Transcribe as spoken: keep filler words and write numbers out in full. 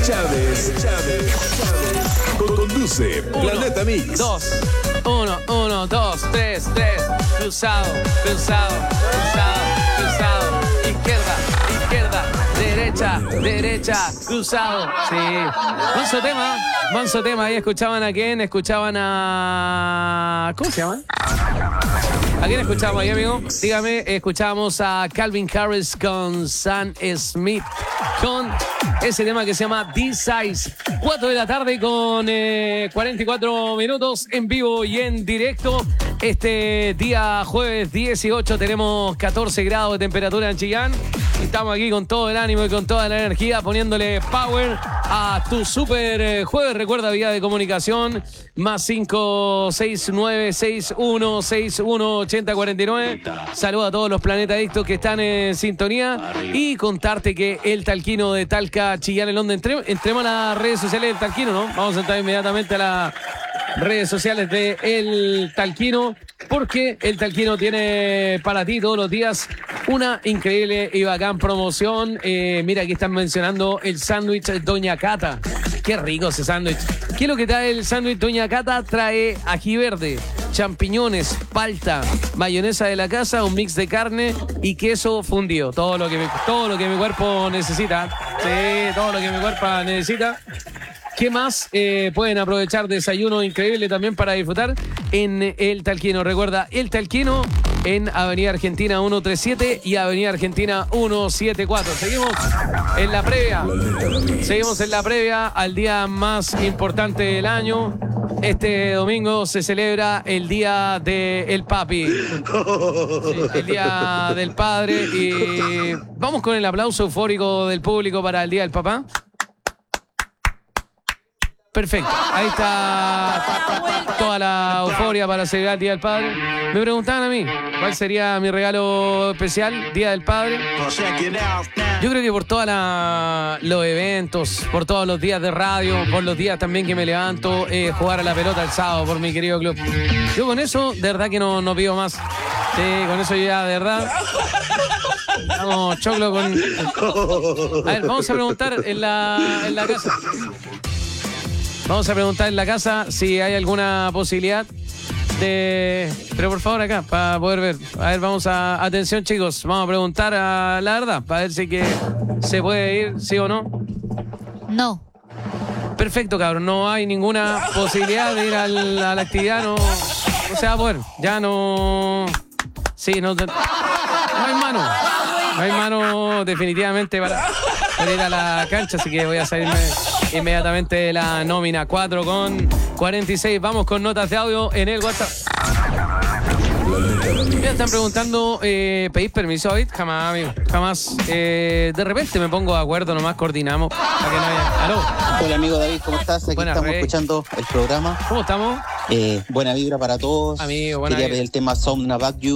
Chávez. Chávez. Conduce Planeta Mix. Dos, uno, uno, dos, tres, tres. Cruzado, cruzado, cruzado, cruzado. Izquierda, izquierda, derecha, derecha, cruzado. Sí. Manso tema, manso tema. Ahí escuchaban a quién, escuchaban a... ¿Cómo se llaman? ¿A quién escuchamos ahí, amigo? Dígame, escuchamos a Calvin Harris con Sam Smith con ese tema que se llama D-Size. cuatro de la tarde con eh, cuarenta y cuatro minutos en vivo y en directo. Este día jueves dieciocho tenemos catorce grados de temperatura en Chillán. Estamos aquí con todo el ánimo y con toda la energía poniéndole power a tu super jueves. Recuerda, vía de comunicación más cinco seis nueve seis uno seis uno ocho cero cuatro nueve. Saluda a todos los Planeta Adictos que están en sintonía y contarte que el Talquino de Talca, Chillán, el Onda, entre, entremos a las redes sociales del Talquino, ¿no? Vamos a entrar inmediatamente a las redes sociales de El Talquino, porque El Talquino tiene para ti todos los días una increíble y bacán promoción. Eh, mira, aquí están mencionando el sándwich Doña Cata. Qué rico ese sándwich. ¿Qué es lo que trae el sándwich Doña Cata? Trae ají verde, champiñones, palta, mayonesa de la casa, un mix de carne y queso fundido. Todo lo que mi, todo lo que mi cuerpo necesita. Sí, todo lo que mi cuerpo necesita. ¿Qué más? Eh, pueden aprovechar desayuno increíble también para disfrutar en El Talquino. Recuerda, El Talquino en Avenida Argentina ciento treinta y siete y Avenida Argentina ciento setenta y cuatro. Seguimos en la previa. Seguimos en la previa al día más importante del año. Este domingo se celebra el Día del Papi. Sí, el Día del Padre. Y vamos con el aplauso eufórico del público para el Día del Papá. Perfecto, ahí está toda la euforia para celebrar el Día del Padre. Me preguntaban a mí, ¿cuál sería mi regalo especial, Día del Padre? Yo creo que por todos los eventos, por todos los días de radio, por los días también que me levanto, eh, jugar a la pelota el sábado por mi querido club. Yo con eso, de verdad que no, no pido más. Sí, con eso ya, de verdad. Vamos, choclo con... A ver, vamos a preguntar en la, en la casa. Vamos a preguntar en la casa si hay alguna posibilidad de... Pero por favor acá, para poder ver. A ver, vamos a... Atención, chicos. Vamos a preguntar a la verdad, para ver si que se puede ir, sí o no. No. Perfecto, cabrón. No hay ninguna posibilidad de ir al, a la actividad. No, no se va a poder. Ya no... Sí, no... No hay mano. No hay mano definitivamente para, para ir a la cancha, así que voy a salirme inmediatamente de la nómina. Cuatro con cuarenta y seis. Vamos con notas de audio en el WhatsApp. Me están preguntando, eh, ¿pedís permiso hoy? Jamás, amigo, jamás. Eh, de repente me pongo de acuerdo, nomás coordinamos. Para que no haya... ¿Aló? Hola, amigo David, ¿cómo estás? Aquí Buenas, estamos Rey. escuchando el programa. ¿Cómo estamos? Eh, buena vibra para todos. Amigo, buena Quería vibra. pedir el tema Sound Back You.